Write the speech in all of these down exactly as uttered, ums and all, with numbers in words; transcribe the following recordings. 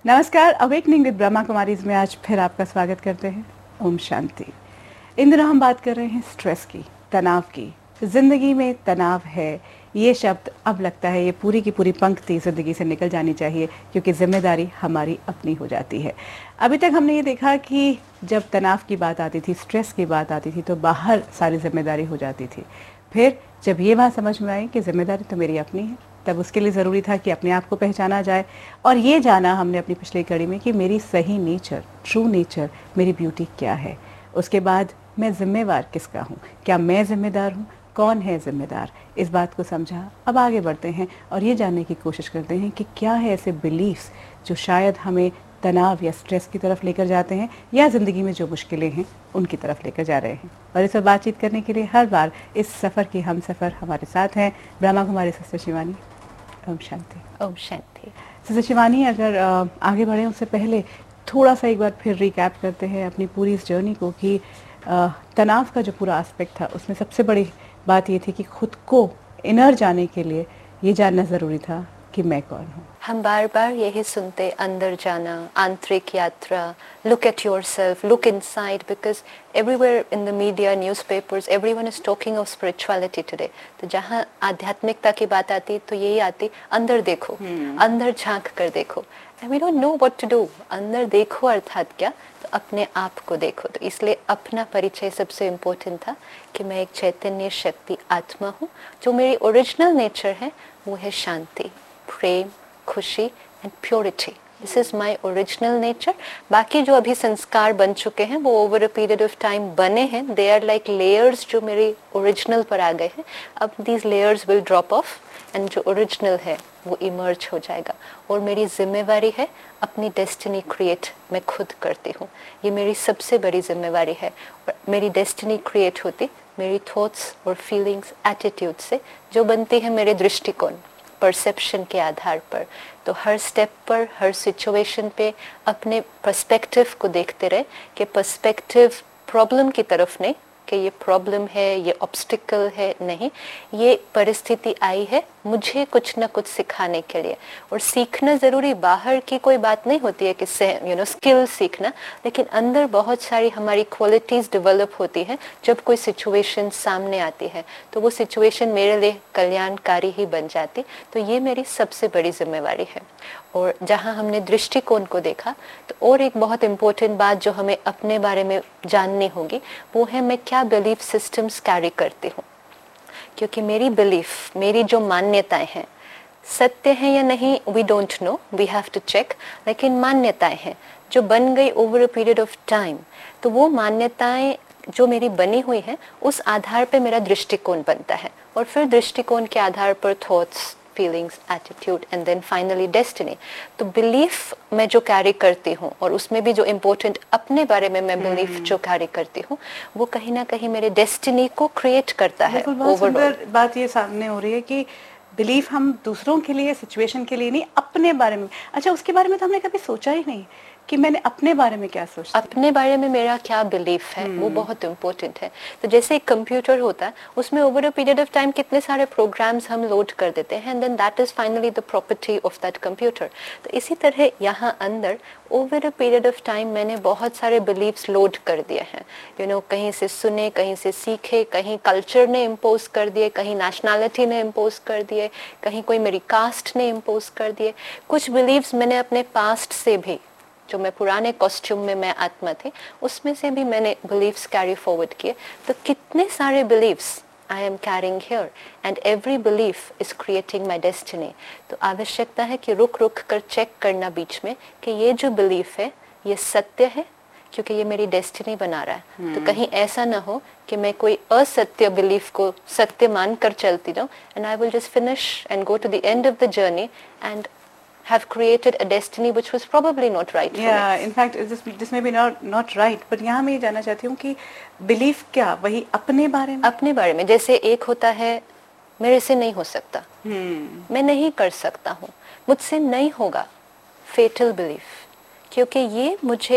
नमस्कार, awakening with Brahma Kumaris में आज फिर आपका स्वागत करते हैं। ओम शांति। इन दिनों हम बात कर रहे हैं स्ट्रेस की, तनाव की। जिंदगी में तनाव है, ये शब्द अब लगता है ये पूरी की पूरी पंक्ति जिंदगी से निकल जानी चाहिए, क्योंकि जिम्मेदारी हमारी अपनी हो जाती है। अभी तक हमने ये देखा कि जब तनाव की बात आती थी, स्ट्रेस की बात आती थी, तो बाहर सारी जिम्मेदारी हो जाती थी। फिर जब ये बात समझ में आई कि जिम्मेदारी तो मेरी अपनी है, तब उसके लिए ज़रूरी था कि अपने आप को पहचाना जाए। और ये जाना हमने अपनी पिछली कड़ी में कि मेरी सही नेचर, ट्रू नेचर, मेरी ब्यूटी क्या है। उसके बाद मैं जिम्मेवार किसका हूँ, क्या मैं जिम्मेदार हूँ, कौन है जिम्मेदार, इस बात को समझा। अब आगे बढ़ते हैं और ये जानने की कोशिश करते हैं कि क्या है ऐसे बिलीफ्स जो शायद हमें तनाव या स्ट्रेस की तरफ लेकर जाते हैं, या ज़िंदगी में जो मुश्किलें हैं उनकी तरफ लेकर जा रहे हैं। और इस पर बातचीत करने के लिए हर बार इस सफ़र की हम सफ़र हमारे साथ हैं ब्रह्मा कुमारी सिस्टर शिवानी। ओम शांति। ओम शांति। सिस्टर शिवानी, अगर आगे बढ़े उससे पहले थोड़ा सा एक बार फिर रिकैप करते हैं अपनी पूरी इस जर्नी को कि तनाव का जो पूरा एस्पेक्ट था उसमें सबसे बड़ी बात ये थी कि खुद को इनर जाने के लिए ये जानना ज़रूरी था कि मैं कौन हूँ। हम बार बार यही सुनते, अंदर जाना, आंतरिक यात्रा, look at yourself, look inside, because everywhere in the media, newspapers, everyone is talking of spirituality today. तो जहाँ आध्यात्मिकता की बात आती तो यही आती, अंदर देखो, hmm. अंदर झांक कर देखो। And we don't know what to do. अंदर देखो अर्थात क्या, तो अपने आप को देखो। तो इसलिए अपना परिचय सबसे इम्पोर्टेंट था कि मैं एक चैतन्य शक्ति आत्मा हूँ। जो मेरी ओरिजिनल नेचर है वो है शांति, प्रेम, खुशी and purity. This is my original nature. बाकी जो अभी संस्कार बन चुके हैं वो over a period of time बने हैं, दे आर लाइक लेयर्स जो मेरे ओरिजिनल पर आ गए हैं। अब these layers will drop of and जो ओरिजिनल है वो इमर्ज हो जाएगा। और मेरी जिम्मेवारी है अपनी डेस्टिनी क्रिएट मैं खुद करती हूँ। ये मेरी सबसे बड़ी जिम्मेवारी है। और मेरी डेस्टिनी क्रिएट होती मेरी थॉट्स और फीलिंग्स, एटीट्यूड से, जो बनती है मेरे दृष्टिकोण, परसेप्शन के आधार पर। तो हर स्टेप पर, हर सिचुएशन पे अपने पर्सपेक्टिव को देखते रहे कि पर्सपेक्टिव प्रॉब्लम की तरफ नहीं कि ये प्रॉब्लम है, ये ऑब्स्टिकल है, नहीं, ये परिस्थिति आई है मुझे कुछ ना कुछ सिखाने के लिए। और सीखना ज़रूरी बाहर की कोई बात नहीं होती है कि यू नो स्किल सीखना, लेकिन अंदर बहुत सारी हमारी क्वालिटीज़ डेवलप होती हैं जब कोई सिचुएशन सामने आती है। तो वो सिचुएशन मेरे लिए कल्याणकारी ही बन जाती। तो ये मेरी सबसे बड़ी जिम्मेवारी है। और जहाँ हमने दृष्टिकोण को देखा, तो और एक बहुत इम्पोर्टेंट बात जो हमें अपने बारे में जाननी होगी वो है मैं क्या बिलीफ सिस्टम्स कैरी करती हूँ। क्योंकि मेरी बिलीफ, मेरी जो मान्यताएं हैं, सत्य हैं या नहीं we don't know, we have to check, लेकिन मान्यताएं हैं जो बन गई over a period of time. तो वो मान्यताएं जो मेरी बनी हुई है उस आधार पे मेरा दृष्टिकोण बनता है। और फिर दृष्टिकोण के आधार पर thoughts, feelings, attitude and then finally destiny. तो बिलीफ मैं जो कैरी करती हूँ, और उसमें भी जो इम्पोर्टेंट अपने बारे में मैं बिलीफ hmm. जो कैरी करती हूँ, वो कहीं ना कहीं मेरे डेस्टिनी को क्रिएट करता है। बहुत सुंदर बात ये सामने हो रही है कि बिलीफ हम दूसरों के लिए, सिचुएशन के लिए नहीं, अपने बारे में। अच्छा, उसके बारे में तो हमने कभी सोचा ही नहीं कि मैंने अपने बारे में क्या सोचा, अपने बारे में मेरा क्या बिलीफ है, hmm. वो बहुत इम्पोर्टेंट है। तो जैसे एक कंप्यूटर होता है, उसमें over a period of time कितने सारे प्रोग्राम्स हम लोड कर देते हैं, and then that is finally the property of that computer. तो इसी तरह यहाँ अंदर over a period of time मैंने बहुत सारे बिलीव्स लोड कर दिए हैं। यू नो, कहीं से सुने, कहीं से सीखे, कहीं कल्चर ने इम्पोज कर दिए, कहीं नेशनैलिटी ने इम्पोज कर दिए, कहीं कोई मेरी कास्ट ने इम्पोज कर दिए। कुछ बिलीव्स मैंने अपने पास्ट से भी, जो मैं पुराने कॉस्ट्यूम में मैं आत्मा थी, उसमें से भी मैंने बिलीव्स कैरी फॉरवर्ड किए। तो कितने सारे beliefs I am carrying here, and every belief is creating my destiny. तो आवश्यकता है कि रुक रुक कर चेक करना बीच में कि ये जो बिलीफ है ये सत्य है, क्योंकि ये मेरी डेस्टिनी बना रहा है। hmm. तो कहीं ऐसा ना हो कि मैं कोई असत्य बिलीफ को सत्य मान कर चलती रहूं, and I will just finish and go to the end of the journey and have created a destiny which was probably not right yeah, for me. in fact this this may be not not right, but यहाँ मैं ये जानना चाहती हूँ कि belief क्या, वही अपने बारे में, अपने बारे में। जैसे एक होता है मेरे से नहीं हो सकता, hmm. मैं नहीं कर सकता हूँ, मुझसे नहीं होगा, fatal belief, क्योंकि ये मुझे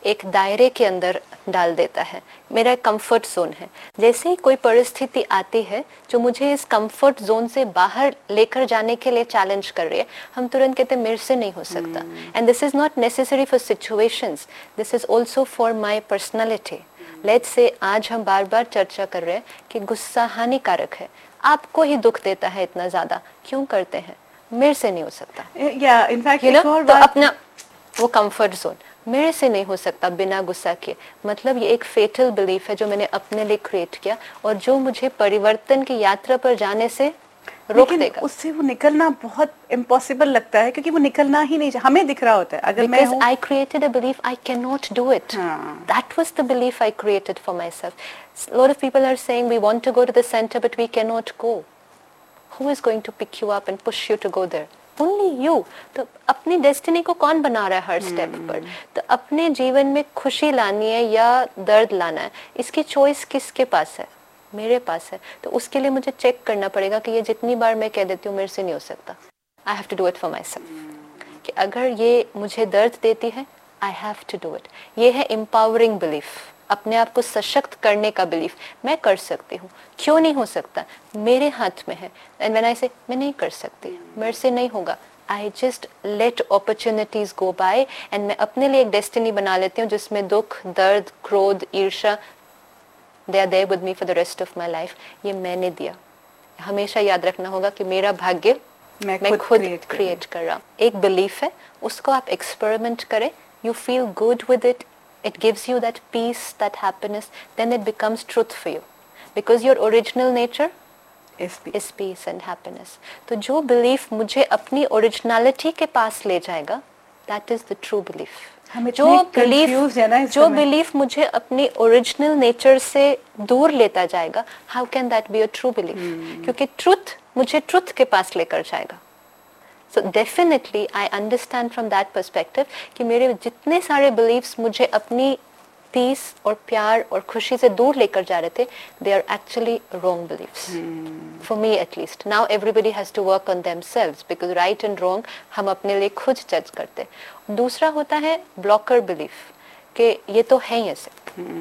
एक दायरे के अंदर डाल देता है, मेरा कंफर्ट जोन है। जैसे ही कोई परिस्थिति आती है जो मुझे इस कंफर्ट जोन से बाहर लेकर जाने के लिए चैलेंज कर रही है, हम तुरंत कहते हैं मेरे से नहीं हो सकता। And this is not necessary for situations, this is also for my personality. Let's say आज हम बार बार चर्चा कर रहे हैं कि गुस्सा हानिकारक है, आपको ही दुख देता है इतना ज्यादा, क्यों करते हैं? मेरे से नहीं हो सकता। yeah, in fact, you know, एक और तो बात- अपना वो कंफर्ट जोन, मेरे से नहीं हो सकता बिना गुस्सा किए, मतलब ये एक फेटल बिलीफ है जो मैंने अपने लिए क्रिएट किया और जो मुझे परिवर्तन की यात्रा पर जाने से रोक लेकिन देगा। उससे वो निकलना बहुत इम्पॉसिबल लगता है, क्योंकि वो निकलना ही नहीं, हमें दिख रहा होता है। अगर मैं Because हूँ, I created a belief I cannot do it. हाँ. That was the belief I created for myself. A lot of people are saying we want to go to the center but we cannot go. Who is going to pick you up and push you to go there? Only you. तो अपनी destiny को कौन बना रहा है हर step hmm. पर? तो अपने जीवन में खुशी लानी है या दर्द लाना है, इसकी चॉइस किसके पास है? मेरे पास है। तो उसके लिए मुझे चेक करना पड़ेगा कि ये जितनी बार मैं कह देती हूँ मेरे से नहीं हो सकता, I have to do it for my self. कि अगर ये मुझे दर्द देती है, I have to do it. ये है एम्पावरिंग बिलीफ, अपने आप को सशक्त करने का बिलीफ। मैं कर सकती हूँ, क्यों नहीं हो सकता? मेरे हाथ में है। एंड व्हेन आई से मैं नहीं कर सकती, मेरे से नहीं होगा, I just let opportunities go bye and मैं अपने लिए एक डेस्टिनी बना लेती हूँ जिसमें दुख, दर्द, क्रोध, ईर्ष्या, they are there with me for the rest of my life। ये मैंने दिया। हमेशा याद रखना होगा कि मेरा भाग्य मैं, मैं खुद, खुद create क्रिएट कर रहा हूँ। एक बिलीफ है, उसको आप एक्सपेरिमेंट करें, you feel good with it, it gives you that piece, that happiness, then it becomes truth for you, because your original nature is peace and happiness. तो जो बिलीफ मुझे अपनी ओरिजिनलिटी के पास ले जाएगा, that is the true belief. जो belief जो belief मुझे अपनी ओरिजिनल नेचर से दूर लेता जाएगा, how can that be a true belief? क्योंकि ट्रुथ मुझे ट्रुथ के पास लेकर जाएगा। So definitely I understand from that perspective कि मेरे जितने सारे बिलीफ्स मुझे अपनी पीस और प्यार और खुशी से दूर लेकर जा रहे थे, they are actually wrong beliefs for me at least. Now everybody has to work on themselves, because right and wrong हम अपने लिए खुद जज करते। दूसरा होता है ब्लॉकर बिलीफ, कि ये तो है ही ऐसे,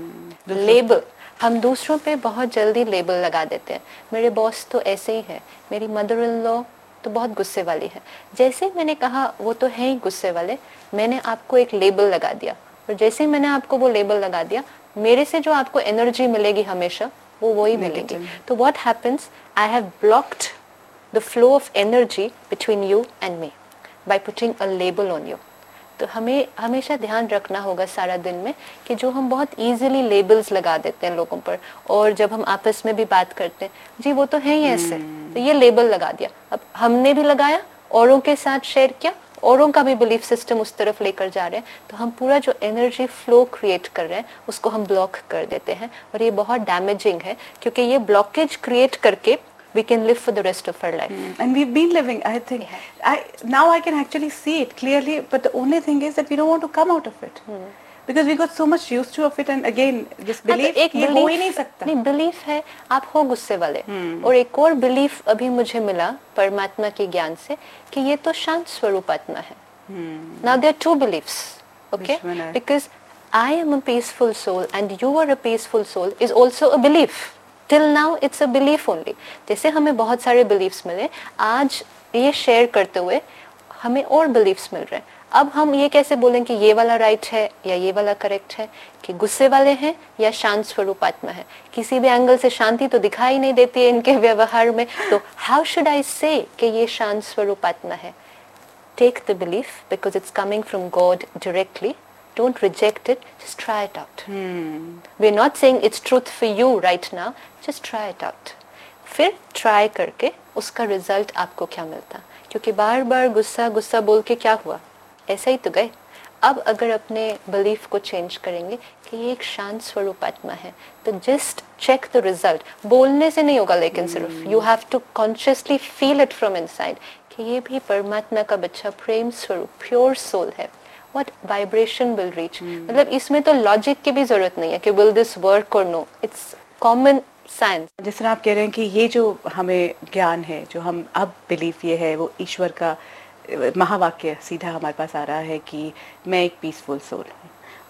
लेबल। हम दूसरों पे बहुत जल्दी लेबल लगा देते हैं, मेरे बॉस तो ऐसे ही है, मेरी मदर इन लॉ तो बहुत गुस्से वाली है। जैसे मैंने कहा वो तो है ही गुस्से वाले, मैंने आपको एक लेबल लगा दिया, और जैसे ही मैंने आपको वो लेबल लगा दिया, मेरे से जो आपको एनर्जी मिलेगी हमेशा वो वही मिलेगी। तो what happens, I have blocked the flow of energy between you and me by putting a label on you. तो हमें हमेशा ध्यान रखना होगा सारा दिन में कि जो हम बहुत इजीली लेबल्स लगा देते हैं लोगों पर, और जब हम आपस में भी बात करते हैं, जी वो तो है ही ऐसे, तो ये लेबल लगा दिया। अब हमने भी लगाया, औरों के साथ शेयर किया, औरों का भी बिलीफ सिस्टम उस तरफ लेकर जा रहे हैं, तो हम पूरा जो एनर्जी फ्लो क्रिएट कर रहे हैं उसको हम ब्लॉक कर देते हैं, और ये बहुत डैमेजिंग है, क्योंकि ये ब्लॉकेज क्रिएट करके we can live for the rest of our life. Mm. And we've been living, I think, yeah. I now I can actually see it clearly, but the only thing is that we don't want to come out of it. Mm. Because we got so much used to of it, and again this belief एक ये हो ही नहीं सकता। नहीं, belief है आप हो गुस्से वाले, hmm. और एक और बिलीफ अभी मुझे मिला परमात्मा के ज्ञान से कि ये तो शांत स्वरूप आत्मा है। Now there are two beliefs, okay? Because I am a peaceful soul and you are a peaceful soul is also a belief. Till now it's a belief only. जैसे हमें बहुत सारे beliefs मिले, आज ये शेयर करते हुए हमें और beliefs मिल रहे हैं। अब हम ये कैसे बोलें कि ये वाला राइट है या ये वाला करेक्ट है, कि गुस्से वाले हैं या शांत स्वरूप आत्मा है? किसी भी एंगल से शांति तो दिखाई नहीं देती है इनके व्यवहार में, तो हाउ शुड आई से कि ये शांत स्वरूप आत्मा है? Take the belief because it's coming from God directly. Don't reject it, just try it out. Hmm. We're not saying it's truth for you right now, just try it out. फिर try करके उसका result आपको क्या मिलता, क्योंकि बार बार गुस्सा गुस्सा बोल के क्या हुआ, ऐसा ही तो गए। अब अगर अपने बिलीफ को चेंज करेंगे कि ये एक शांत स्वरूप आत्मा है, तो जस्ट चेक द रिजल्ट। बोलने से नहीं होगा, लेकिन सिर्फ you have to consciously feel it from inside कि ये भी परमात्मा का बच्चा, प्रेम स्वरूप, प्योर सोल है। What vibration will reach? मतलब इसमें तो लॉजिक की भी जरूरत नहीं है कि will this work or no. It's common sense. जिस तरह आप कह रहे हैं कि ये जो हमें ज्ञान है, जो हम अब बिलीफ ये है, वो ईश्वर का महावाक्य सीधा हमारे पास आ रहा है कि मैं एक पीसफुल सोल हूँ,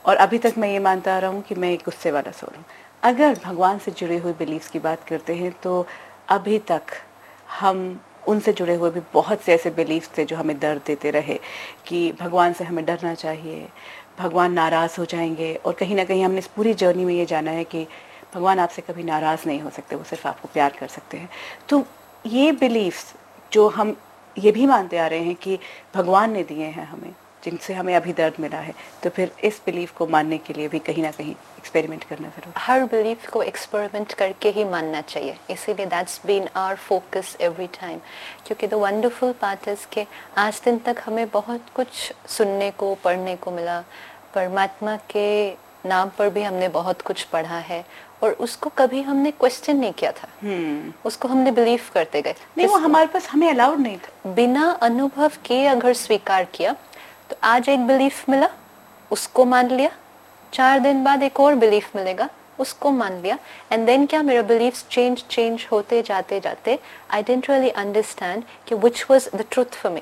और अभी तक मैं ये मानता आ रहा हूँ कि मैं एक गुस्से वाला सोल हूँ। अगर भगवान से जुड़े हुए बिलीव्स की बात करते हैं तो अभी तक हम उनसे जुड़े हुए भी बहुत से ऐसे बिलीव्स थे जो हमें दर्द देते रहे कि भगवान से हमें डरना चाहिए, भगवान नाराज़ हो जाएंगे। और कहीं ना कहीं हमने इस पूरी जर्नी में ये जाना है कि भगवान आपसे कभी नाराज़ नहीं हो सकते, वो सिर्फ आपको प्यार कर सकते हैं। तो ये बिलीव्स जो हम ये भी मानते आ रहे हैं कि भगवान ने दिए हैं हमें, जिनसे हमें अभी दर्द मिला है, तो फिर इस बिलीफ को मानने के लिए भी कहीं ना कहीं एक्सपेरिमेंट करना जरूरी। हर बिलीफ को एक्सपेरिमेंट करके ही मानना चाहिए, इसीलिए that's been our focus every time. क्योंकि द वंडरफुल पार्ट इज के आज दिन तक हमें बहुत कुछ सुनने को, पढ़ने को मिला, परमात्मा के नाम पर भी हमने बहुत कुछ पढ़ा है और उसको कभी हमने क्वेश्चन नहीं किया था। hmm. उसको हमने बिलीव करते गए, नहीं वो हमारे पास, हमें अलाउड नहीं था। बिना अनुभव के अगर स्वीकार किया तो आज एक बिलीफ मिला, उसको मान लिया, चार दिन बाद एक और बिलीफ मिलेगा, उसको मान लिया, एंड देन क्या मेरा बिलीफ्स चेंज चेंज होते जाते जाते आई डिडंट रियली अंडरस्टैंड कि which was the truth for me.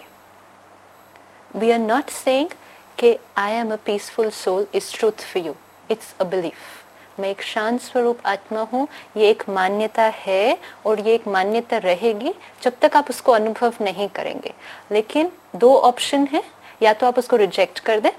We are not saying कि I am a peaceful soul is truth for you, it's a belief. मैं एक शांत स्वरूप आत्मा हूँ, ये एक मान्यता है और ये एक मान्यता रहेगी जब तक आप उसको अनुभव नहीं करेंगे। लेकिन दो ऑप्शन है, या तो आप उसको रिजेक्ट कर दें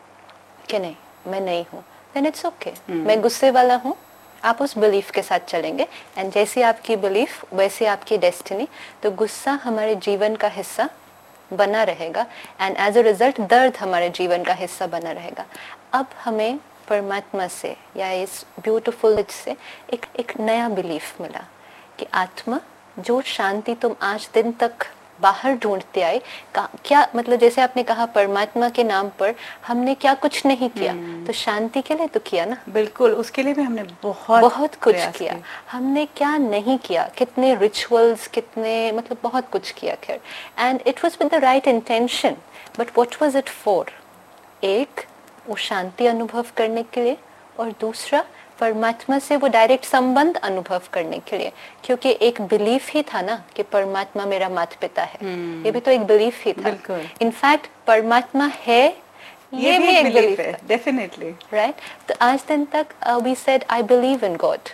कि नहीं मैं नहीं हूँ, देन इट्स ओके, मैं गुस्से वाला हूँ, आप उस बिलीफ के साथ चलेंगे एंड जैसी आपकी बिलीफ वैसे आपकी डेस्टिनी। तो गुस्सा हमारे जीवन का हिस्सा बना रहेगा एंड एज अ रिजल्ट दर्द हमारे जीवन का हिस्सा बना रहेगा। अब हमें परमात्मा से या इस ब्यूटीफुल से एक एक नया बिलीफ मिला कि आत्मा, जो शांति तुम आज दिन तक बाहर ढूंढते आए, क्या मतलब जैसे आपने कहा परमात्मा के नाम पर हमने क्या कुछ नहीं किया, तो शांति के लिए तो किया ना। बिल्कुल, उसके लिए भी हमने बहुत बहुत कुछ किया। हमने क्या नहीं किया, कितने रिचुअल्स, कितने मतलब बहुत कुछ किया खैर, and it was with the right intention, but what was it for? एक वो शांति अनुभव करने के लिए और दूसरा परमात्मा से वो डायरेक्ट संबंध अनुभव करने के लिए, क्योंकि एक बिलीफ ही था ना कि परमात्मा मेरा माता पिता है। hmm. ये भी तो एक बिलीफ ही था। इनफैक्ट परमात्मा है ये, ये भी एक बिलीफ है, डेफिनेटली, राइट। तो आज दिन तक we said I believe in God,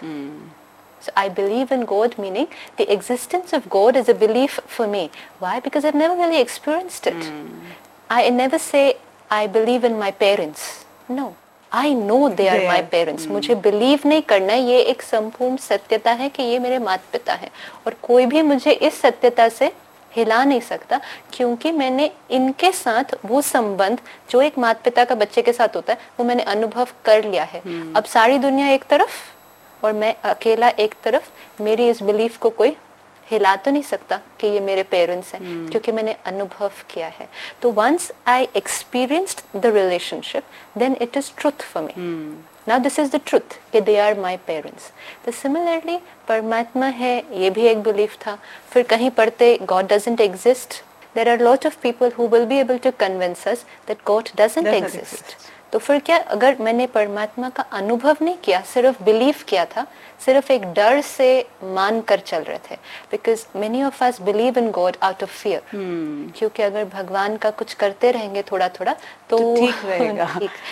so I believe in God, meaning the existence of God is a belief for me. Why? Because I've never really experienced it. hmm. I never say I believe in my parents. No, I know they are they my parents. hmm. मुझे believe नहीं करना, ये एक संपूर्ण सत्यता है कि ये मेरे माता पिता हैं और कोई भी मुझे इस सत्यता से हिला नहीं सकता, क्योंकि मैंने इनके साथ वो संबंध जो एक माता पिता का बच्चे के साथ होता है वो मैंने अनुभव कर लिया है। hmm. अब सारी दुनिया एक तरफ और मैं अकेला एक तरफ, मेरी इस बिलीफ को कोई हिला तो नहीं सकता कि ये मेरे पेरेंट्स हैं, hmm. क्योंकि मैंने अनुभव किया है। तो once I experienced the relationship then it is truth for me. Now this is the truth कि दे आर माय पेरेंट्स। तो सिमिलरली परमात्मा है, ये भी एक बिलीफ था। फिर कहीं पढ़ते God doesn't exist, there are lot of people who will be able to convince us that God doesn't exist. तो फिर क्या, अगर मैंने परमात्मा का अनुभव नहीं किया, सिर्फ बिलीव किया था, सिर्फ एक डर से मान कर चल रहे थे, because many of us believe in God out of fear, क्योंकि अगर भगवान का कुछ करते रहेंगे थोड़ा थोड़ा तो, तो ठीक रहेगा,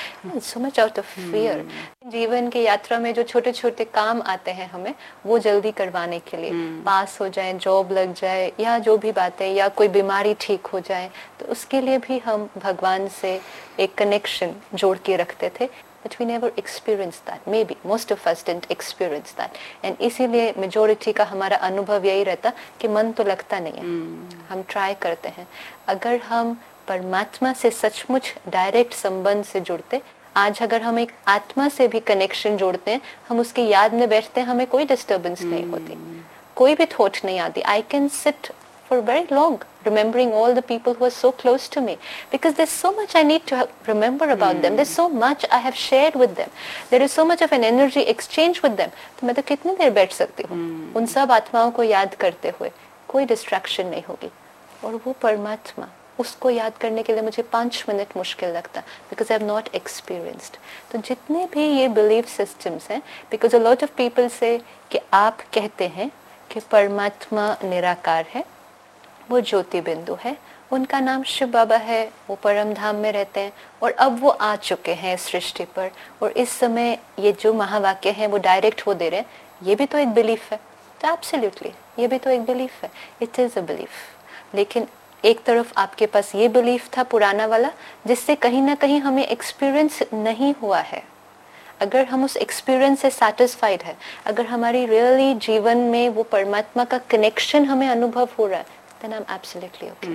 so much out of fear. जीवन की यात्रा में जो छोटे छोटे काम आते हैं हमें, वो जल्दी करवाने के लिए, hmm. पास हो जाए, जॉब लग जाए, या जो भी बातें, या कोई बीमारी ठीक हो जाए, तो उसके लिए भी हम भगवान से एक कनेक्शन जोड़ के रखते थे। But we never experienced that. Maybe most of us didn't experience that. And इसीलिए majority का हमारा अनुभव यही रहता कि मन तो लगता नहीं है। hmm. हम ट्राई करते हैं। अगर हम परमात्मा से सचमुच डायरेक्ट संबंध से जुड़ते, आज अगर हम एक आत्मा से भी कनेक्शन जोड़ते हैं, हम उसकी याद में बैठते हैं, हमें कोई डिस्टर्बेंस hmm. नहीं होती, कोई भी थॉट नहीं आती। I can sit for very long remembering all the people who are so close to me, because there's so much I need to remember about hmm. them, there's so much I have shared with them, there is so much of an energy exchange with them। तो मैं तो कितनी देर बैठ सकती हूँ hmm. उन सब आत्माओं को याद करते हुए, कोई डिस्ट्रैक्शन नहीं होगी। और वो परमात्मा, उसको याद करने के लिए मुझे पाँच मिनट मुश्किल लगता, because I have not experienced. तो जितने भी ये बिलीफ सिस्टम्स हैं, because a lot of people से कि आप कहते हैं कि परमात्मा निराकार है, वो ज्योति बिंदु है, उनका नाम शिव बाबा है, वो परम धाम में रहते हैं और अब वो आ चुके हैं इस सृष्टि पर, और इस समय ये जो महावाक्य हैं वो डायरेक्ट वो दे रहे हैं, ये भी तो एक बिलीफ है। तो एब्सोल्युटली ये भी तो एक बिलीफ है, इट इज़ अ बिलीफ। लेकिन एक तरफ आपके पास ये बिलीफ था पुराना वाला, जिससे कहीं ना कहीं हमें एक्सपीरियंस नहीं हुआ है। अगर हम उस एक्सपीरियंस से सेटिस्फाइड है, अगर हमारी रियली जीवन में वो परमात्मा का कनेक्शन हमें अनुभव हो रहा है, then I am absolutely okay.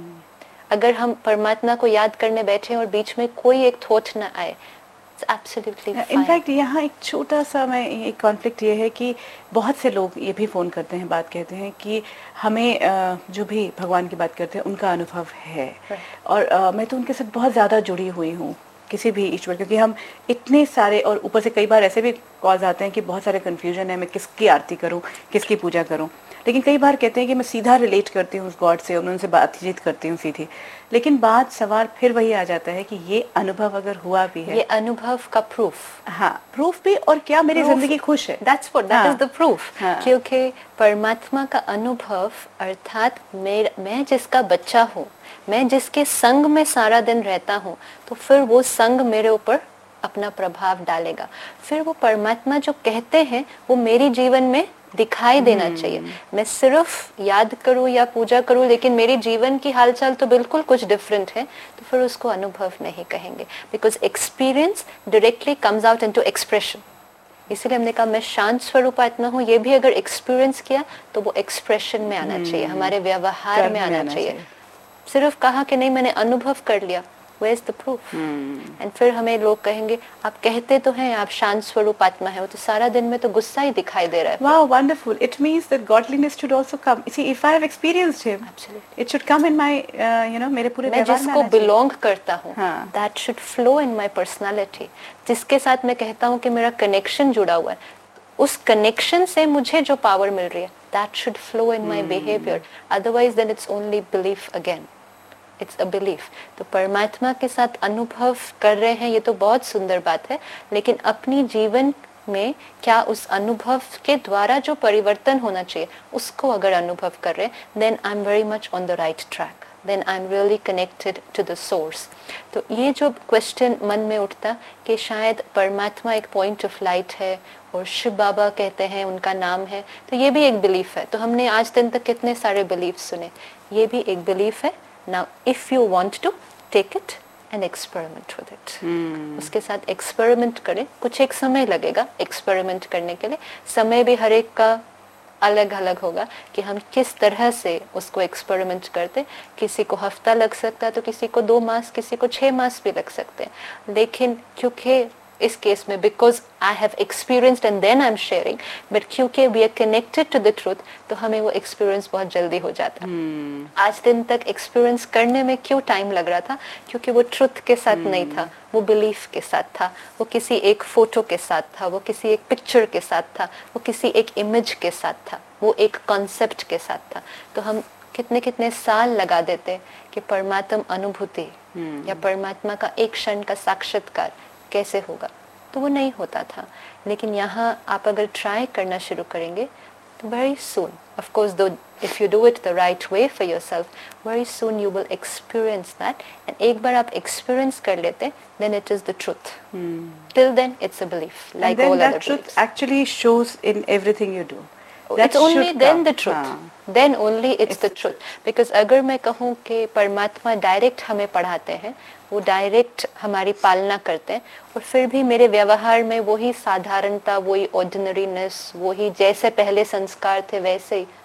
अगर हम परमात्मा को याद करने बैठे और बीच में कोई एक थॉट ना आए, इट्स एब्सोल्युटली फाइन। इनफैक्ट यहाँ एक छोटा सा मैं एक कॉन्फ्लिक्ट ये है कि बहुत से लोग ये भी फ़ोन करते हैं, बात कहते हैं कि हमें अ, जो भी भगवान की बात करते हैं उनका अनुभव है, और अ, मैं तो उनके साथ बहुत ज़्यादा जुड़ी हुई हूँ, किसी भी ईश्वर, क्योंकि हम इतने सारे, और ऊपर से कई बार ऐसे भी कॉल्स आते हैं कि बहुत सारे कन्फ्यूजन है, मैं किसकी आरती करूं, किसकी पूजा करूं। लेकिन कई बार कहते हैं कि मैं सीधा रिलेट करती हूँ उस गॉड से, उनसे बातचीत करती हूँ सीधी। लेकिन बात सवाल फिर वही आ जाता है कि ये अनुभव अगर हुआ भी है, ये अनुभव का प्रूफ, हाँ प्रूफ भी, और क्या मेरी जिंदगी खुश है, that's what, that is the proof. हाँ. क्योंकि परमात्मा का अनुभव अर्थात मेरा, मैं जिसका बच्चा हूँ, मैं जिसके संग में सारा दिन रहता हूँ, तो फिर वो संग मेरे ऊपर अपना प्रभाव डालेगा। फिर वो परमात्मा जो कहते हैं वो मेरी जीवन में दिखाई देना चाहिए। मैं सिर्फ याद करूं या पूजा करूं, लेकिन मेरी जीवन की हालचाल तो बिल्कुल कुछ डिफरेंट है, तो फिर उसको अनुभव नहीं कहेंगे, because experience directly comes out into expression. इसीलिए हमने कहा मैं शांत स्वरूप आत्मा हूँ, ये भी अगर एक्सपीरियंस किया तो वो एक्सप्रेशन में आना चाहिए, हमारे व्यवहार में आना चाहिए। सिर्फ कहा कि नहीं मैंने अनुभव कर लिया, where is the proof? And फिर हमें लोग कहेंगे आप कहते तो हैं आप शांत स्वरूप आत्मा है, वो तो सारा दिन में तो गुस्सा ही दिखाई दे रहा है। Wow, wonderful. It means that godliness should also come. See, if I have experienced him, Absolutely. it should come in my, uh, you know, मेरे पूरे मैं व्यवहार में जिसको आना चाहिए। बिलोंग करता हूँ, हाँ. that should flow in my personality. जिसके साथ मैं कहता हूँ कि मेरा कनेक्शन जुड़ा हुआ है, उस कनेक्शन से मुझे जो पावर मिल रही है, that should flow in my behavior. Otherwise, then it's only belief again. It's a belief. तो परमात्मा के साथ अनुभव कर रहे हैं, ये तो बहुत सुंदर बात है, लेकिन अपनी जीवन में क्या उस अनुभव के द्वारा जो परिवर्तन होना चाहिए उसको अगर अनुभव कर रहे हैं, then I am very much on the right track, then I am really connected to the source. तो ये जो क्वेश्चन मन में उठता कि शायद परमात्मा एक पॉइंट ऑफ लाइट है और शिव बाबा कहते हैं उनका नाम है, तो ये भी एक बिलीफ है। तो हमने आज दिन तक कितने सारे बिलीफ सुने, ये भी एक बिलीफ है। Now, if you want to take it and experiment with it, hmm. उसके साथ एक्सपेरिमेंट करें। कुछ एक समय लगेगा एक्सपेरिमेंट करने के लिए, समय भी हर एक का अलग अलग होगा कि हम किस तरह से उसको एक्सपेरिमेंट करते। किसी को हफ्ता लग सकता है तो किसी को दो मास, किसी को छः मास भी लग सकते हैं। लेकिन क्योंकि इस केस में because I have experienced and then I am sharing, but क्योंकि we are connected to the truth, तो हमें वो एक्सपीरियंस बहुत जल्दी हो जाता है। hmm. आज दिन तक एक्सपीरियंस करने में क्यों टाइम लग रहा था? क्योंकि वो ट्रूथ के साथ hmm. नहीं था, वो बिलीफ के साथ था, वो किसी एक फोटो के साथ था, वो किसी एक पिक्चर के साथ था, वो किसी एक इमेज के साथ था, वो एक कॉन्सेप्ट के साथ था। तो हम कितने कितने साल लगा देते कि परमात्म अनुभूति hmm. या परमात्मा का एक क्षण का साक्षात्कार कैसे होगा, तो वो नहीं होता था। लेकिन यहाँ आप अगर ट्राई करना शुरू करेंगे तो वेरी सून, ऑफ कोर्स दो if you do it the right way for yourself, very soon you will experience that. And एक बार आप एक्सपीरियंस कर लेते, then it is the truth. Till then it's a belief like all other beliefs. Actually shows in everything you do. It's only then the truth. Then only it's the truth. Because अगर मैं कहूँ कि परमात्मा direct हमें पढ़ाते हैं, वो direct हमारी पालना करते हैं, और फिर भी मेरे व्यवहार में वही साधारणता, वही ऑर्डिनरीनेस, वही जैसे पहले संस्कार थे वैसे ही,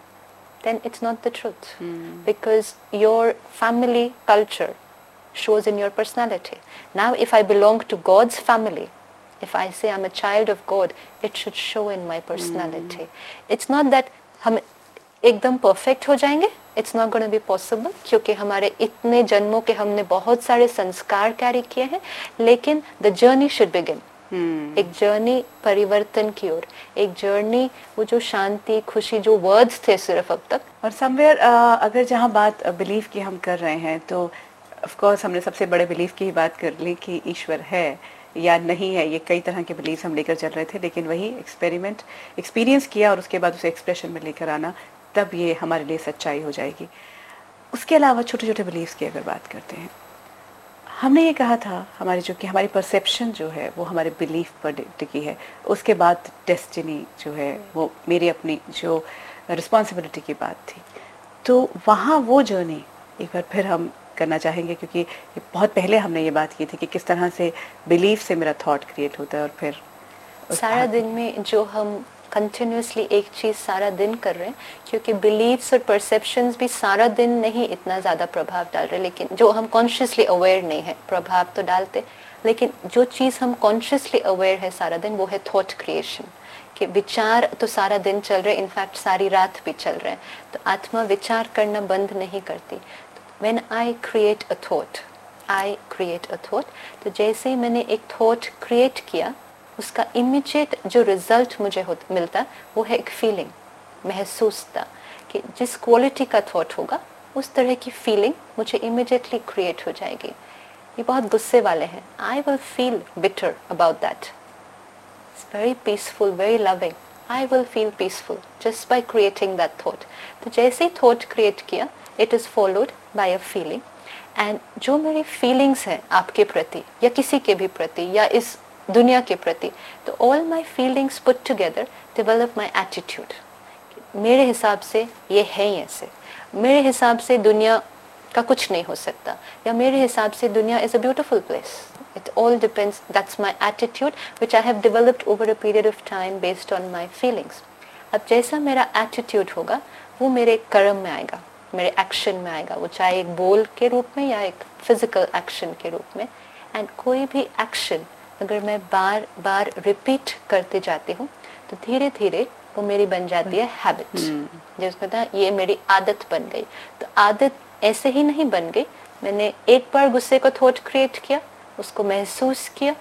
then it's not the truth. Hmm. Because your family culture shows in your personality. Now if I belong to God's family, if I say I'm a child of God, it should show in my personality. Mm. It's not that हम एकदम perfect हो जाएंगे, it's not going to be possible, क्योंकि हमारे इतने जन्मों के हमने बहुत सारे संस्कार कैरी किए हैं, लेकिन the journey should begin. Hmm. एक जर्नी परिवर्तन की ओर, एक जर्नी, वो जो शांति खुशी जो वर्ड्स थे सिर्फ अब तक। और समवेयर uh, अगर जहाँ बात बिलीफ की हम कर रहे हैं, तो ऑफ कोर्स हमने सबसे बड़े बिलीफ की ही बात कर ली कि ईश्वर है या नहीं है। ये कई तरह के बिलीफ हम लेकर चल रहे थे, लेकिन वही एक्सपेरिमेंट एक्सपीरियंस किया और उसके बाद उसे एक्सप्रेशन में लेकर आना, तब ये हमारे लिए सच्चाई हो जाएगी। उसके अलावा छोटे छोटे बिलीव्स की अगर बात करते हैं, हमने ये कहा था हमारी जो कि हमारी परसेप्शन जो है वो हमारे बिलीफ पर टिकी है, उसके बाद डेस्टिनी जो है वो मेरी अपनी जो रिस्पॉन्सिबिलिटी की बात थी। तो वहाँ वो जर्नी एक बार फिर हम करना चाहेंगे, क्योंकि ये बहुत पहले हमने ये बात की थी कि किस तरह से बिलीफ से मेरा थॉट क्रिएट होता है और फिर सारा दिन में जो हम कंटिन्यूसली एक चीज़ सारा दिन कर रहे हैं, क्योंकि बिलीव्स और परसेप्शंस भी सारा दिन नहीं इतना ज़्यादा प्रभाव डाल रहे, लेकिन जो हम कॉन्शियसली अवेयर नहीं है, प्रभाव तो डालते, लेकिन जो चीज़ हम कॉन्शियसली अवेयर है सारा दिन वो है थॉट क्रिएशन। कि विचार तो सारा दिन चल रहे, इनफैक्ट सारी रात भी चल रहे हैं, तो आत्मा विचार करना बंद नहीं करती। When I create a thought, I create a thought, तो जैसे ही मैंने एक थॉट क्रिएट किया, उसका इमीडिएट जो रिजल्ट मुझे मिलता वो है एक फीलिंग, महसूसता, कि जिस क्वालिटी का थॉट होगा उस तरह की फीलिंग मुझे इमीडिएटली क्रिएट हो जाएगी। ये बहुत गुस्से वाले हैं, I will feel bitter about that, it's very peaceful, very loving, I will feel peaceful just by creating that thought. तो जैसे ही थॉट क्रिएट किया, it is followed by a feeling, and जो मेरी फीलिंग्स हैं आपके प्रति या किसी के भी प्रति या इस दुनिया के प्रति, तो all my feelings put together develop my attitude. मेरे हिसाब से ये है ही ऐसे, मेरे हिसाब से दुनिया का कुछ नहीं हो सकता, या मेरे हिसाब से दुनिया is a beautiful place. It all depends, that's my attitude which I have developed over a period of time based on my feelings. अब जैसा मेरा एटीट्यूड होगा वो मेरे कर्म में आएगा, मेरे एक्शन में आएगा, वो चाहे एक बोल के रूप में या एक फिजिकल एक्शन के रूप में। एंड कोई भी एक्शन अगर मैं बार बार रिपीट करते जाती हूँ तो धीरे धीरे वो मेरी बन जाती है हैबिट, जिसमें था ये मेरी आदत बन गई। तो आदत ऐसे ही नहीं बन गई, मैंने एक बार गुस्से का थॉट क्रिएट किया, उसको महसूस किया,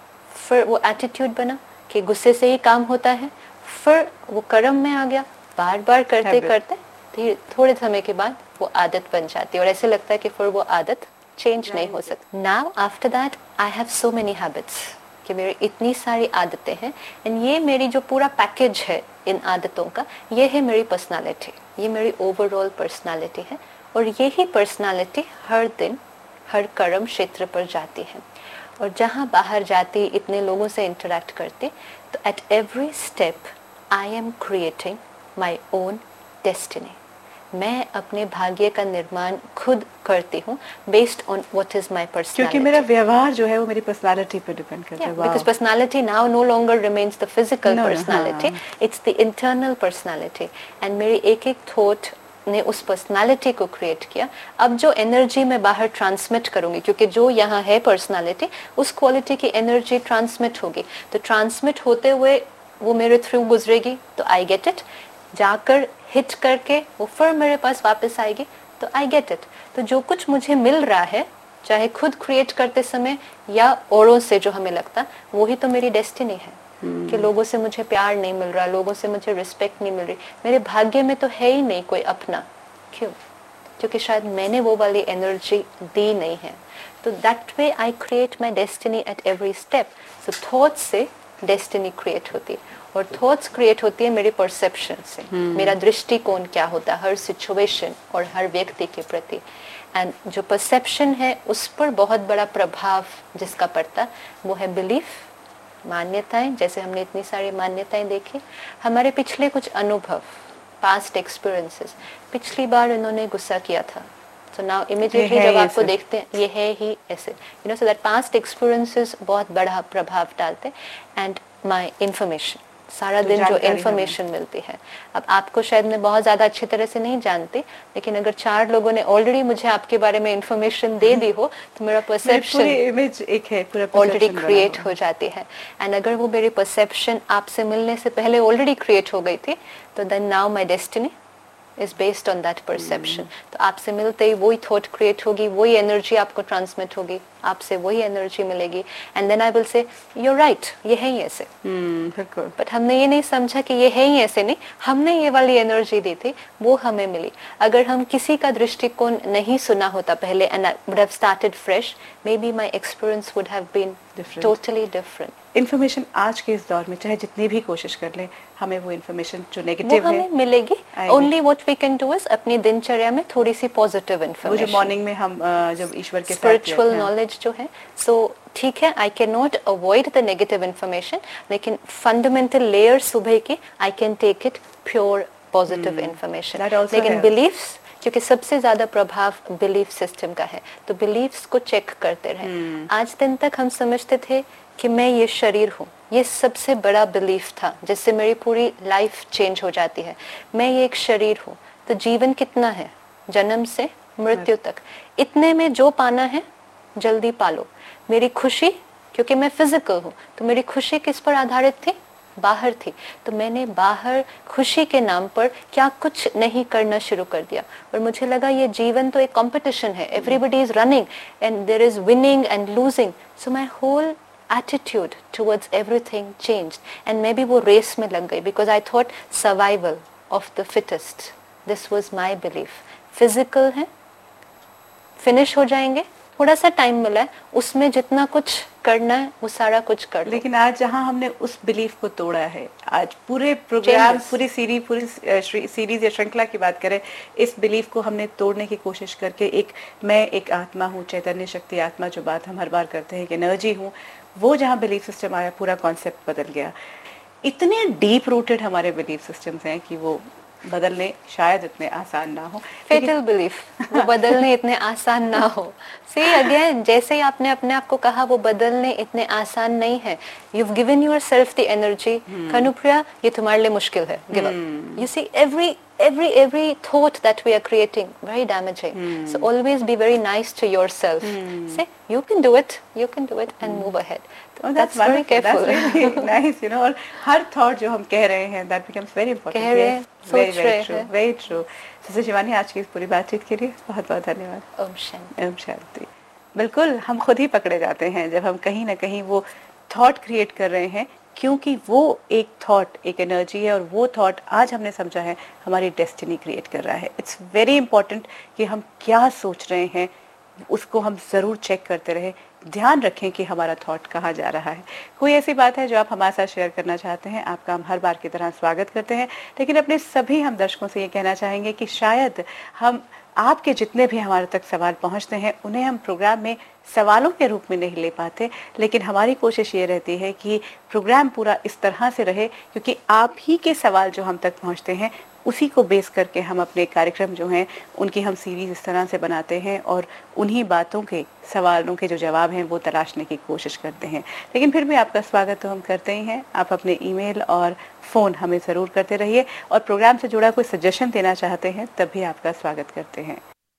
फिर वो एटीट्यूड बना कि गुस्से से ही काम होता है, फिर वो कर्म में आ गया, बार बार करते Habit. करते धीरे थोड़े समय के बाद वो आदत बन जाती है, और ऐसे लगता है कि फिर वो आदत चेंज नहीं हो सकती। Now after that I have so many habits, कि मेरी इतनी सारी आदतें हैं, एंड ये मेरी जो पूरा पैकेज है इन आदतों का, ये है मेरी पर्सनालिटी, ये मेरी ओवरऑल पर्सनालिटी है। और यही पर्सनालिटी हर दिन हर कर्म क्षेत्र पर जाती है, और जहाँ बाहर जाती इतने लोगों से इंटरेक्ट करती, तो at every step I am creating my own destiny. मैं अपने भाग्य का निर्माण खुद करती हूँ based on what is my personality, क्योंकि मेरा व्यवहार जो है वो मेरी पर्सनालिटी पे डिपेंड करता है। Because personality now no longer remains the physical personality, it's the internal personality. And मेरी एक एक थॉट ने उस पर्सनालिटी को क्रिएट किया। अब जो एनर्जी मैं बाहर ट्रांसमिट करूंगी, क्योंकि जो यहाँ है पर्सनालिटी, उस क्वालिटी की एनर्जी ट्रांसमिट होगी, तो ट्रांसमिट होते हुए वो मेरे थ्रू गुजरेगी, तो आई गेट इट, जाकर हिट करके वो फिर मेरे पास वापस आएगी, तो आई गेट इट। तो जो कुछ मुझे मिल रहा है, चाहे खुद क्रिएट करते समय या औरों से जो हमें लगता, वही तो मेरी डेस्टिनी है। hmm. कि लोगों से मुझे प्यार नहीं मिल रहा, लोगों से मुझे रिस्पेक्ट नहीं मिल रही, मेरे भाग्य में तो है ही नहीं कोई अपना। क्यों? क्योंकि शायद मैंने वो वाली एनर्जी दी नहीं है। तो that way I create my destiny at every step. So thought से डेस्टिनी क्रिएट होती है, और थॉट्स क्रिएट होती है मेरे परसेप्शन से। hmm. मेरा दृष्टिकोण क्या होता है हर सिचुएशन और हर व्यक्ति के प्रति। एंड जो परसेप्शन है उस पर बहुत बड़ा प्रभाव जिसका पड़ता वो है बिलीफ, मान्यताएं। जैसे हमने इतनी सारी मान्यताएं देखी, हमारे पिछले कुछ अनुभव, पास्ट एक्सपीरियंसेस, पिछली बार इन्होंने गुस्सा किया था, so now immediately जब आपको देखते हैं ये है ही ऐसे, you know, so that past experiences बहुत बड़ा प्रभाव डालते हैं। and my information, सारा दिन जो इन्फॉर्मेशन मिलती है, अब आपको शायद मैं बहुत ज़्यादा अच्छी तरह से नहीं जानती, लेकिन अगर चार लोगों ने ऑलरेडी मुझे आपके बारे में इन्फॉर्मेशन दे दी हो, तो मेरा परसेप्शन इमेज एक है पूरा ऑलरेडी क्रिएट हो जाती है। एंड अगर वो मेरी परसेप्शन आपसे मिलने से पहले ऑलरेडी क्रिएट हो गई थी, तो then now my destiny is based on that perception. तो आपसे मिलते ही वही थॉट क्रिएट होगी, वही एनर्जी आपको ट्रांसमिट होगी, आपसे वही एनर्जी मिलेगी, and then I will say you're right, ये है ही ऐसे। बिल्कुल। बट हमने ये नहीं समझा कि ये है ही ऐसे नहीं, हमने ये वाली एनर्जी दी थी, वो हमें मिली। अगर हम किसी का दृष्टिकोण नहीं सुना होता पहले, and I would have started fresh, maybe my experience would have been totally different. Information आज के इस दौर में चाहे जितनी भी कोशिश कर ले, हमें वो इन्फॉर्मेशन जो नेगेटिव है हमें मिलेगी। Only what we can do is अपनी दिनचर्या में थोड़ी सी पॉजिटिव इन्फॉर्मेशन, वो जो मॉर्निंग में हम जब ईश्वर के साथ स्पिरिचुअल नॉलेज जो है, सो ठीक है, I can not avoid the negative information, लेकिन फंडामेंटल लेयर सुबह की I can take it pure positive information. लेकिन बिलीफ्स, क्योंकि सबसे ज्यादा प्रभाव बिलीफ सिस्टम का है, तो बिलीफ्स को चेक करते रहे। hmm. आज दिन तक हम समझते थे कि मैं ये शरीर हूँ, ये सबसे बड़ा बिलीफ था जिससे मेरी पूरी लाइफ चेंज हो जाती है। मैं ये एक शरीर हूँ, तो जीवन कितना है, जन्म से मृत्यु तक, इतने में जो पाना है जल्दी पालो। मेरी खुशी, क्योंकि मैं फिजिकल हूँ, तो मेरी खुशी किस पर आधारित थी, बाहर थी, तो मैंने बाहर खुशी के नाम पर क्या कुछ नहीं करना शुरू कर दिया। और मुझे लगा ये जीवन तो एक कंपटीशन है, everybody is running and there is winning and losing, so my whole attitude towards everything changed, and maybe वो रेस में लग गई, because I thought survival of the fittest, this was my belief। physical है, finish हो जाएंगे, थोड़ा सा time मिला है, उसमें जितना कुछ करना है वो सारा कुछ कर लो। लेकिन आज जहाँ हमने उस बिलीफ को तोड़ा है, आज पूरे प्रोग्राम, पूरी सीरीज पूरी सीरीज या श्रृंखला की बात करें, इस बिलीफ को हमने तोड़ने की कोशिश करके एक मैं एक आत्मा हूँ, चैतन्य शक्ति आत्मा, जो बात हम हर बार करते हैं कि एनर्जी हूँ, वो जहाँ बिलीफ सिस्टम आया पूरा कॉन्सेप्ट बदल गया। इतने डीप रूटेड हमारे बिलीफ सिस्टम्स हैं कि वो बदलने शायद इतने आसान ना हो। फेटल बिलीफ वो बदलने इतने आसान ना हो। सी अगेन, जैसे ही आपने अपने आप को कहा वो बदलने इतने आसान नहीं है, you have given yourself the energy, Kanupriya ये तुम्हारे लिए मुश्किल है, give up. You see every every every thought that we are creating very damaging, hmm. so always be very nice to yourself. hmm. Say you can do it, you can do it, and hmm. move ahead. So oh, that's, that's very careful. That's really nice, you know, और हर thought जो हम कह रहे हैं that becomes very important. कह रहे हैं, सोच रहे हैं, true, very true. Sister Shivani, आज की इस पूरी बातचीत के लिए बहुत बहुत धन्यवाद। ओम शांति। ओम शांति। बिल्कुल, हम खुद ही पकड़े जाते हैं जब हम कहीं ना कहीं वो थॉट क्रिएट कर रहे हैं, क्योंकि वो एक थॉट, एक एनर्जी है, और वो थॉट आज हमने समझा है हमारी डेस्टिनी क्रिएट कर रहा है। इट्स वेरी इंपॉर्टेंट कि हम क्या सोच रहे हैं उसको हम ज़रूर चेक करते रहे, ध्यान रखें कि हमारा थॉट कहाँ जा रहा है। कोई ऐसी बात है जो आप हमारे साथ शेयर करना चाहते हैं, आपका हम हर बार की तरह स्वागत करते हैं, लेकिन अपने सभी हम दर्शकों से ये कहना चाहेंगे कि शायद हम आपके जितने भी हमारे तक सवाल पहुंचते हैं उन्हें हम प्रोग्राम में सवालों के रूप में नहीं ले पाते, लेकिन हमारी कोशिश ये रहती है कि प्रोग्राम पूरा इस तरह से रहे, क्योंकि आप ही के सवाल जो हम तक पहुंचते हैं उसी को बेस करके हम अपने कार्यक्रम जो हैं उनकी हम सीरीज़ इस तरह से बनाते हैं, और उन्हीं बातों के सवालों के जो जवाब हैं वो तलाशने की कोशिश करते हैं। लेकिन फिर भी आपका स्वागत तो हम करते ही हैं। आप अपने ईमेल और फ़ोन हमें ज़रूर करते रहिए, और प्रोग्राम से जुड़ा कोई सजेशन देना चाहते हैं तब भी आपका स्वागत करते हैं।